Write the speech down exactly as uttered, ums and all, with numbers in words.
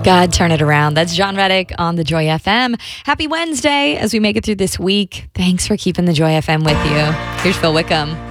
God, turn it around. That's John Reddick on the Joy F M. Happy Wednesday as we make it through this week. Thanks for keeping the Joy F M with you. Here's Phil Wickham.